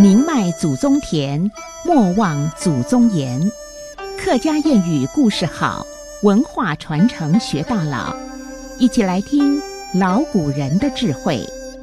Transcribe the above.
宁迈祖宗田，莫忘祖宗言。客家谚语故事好，文化传承学到老。一起来听老古人的智慧。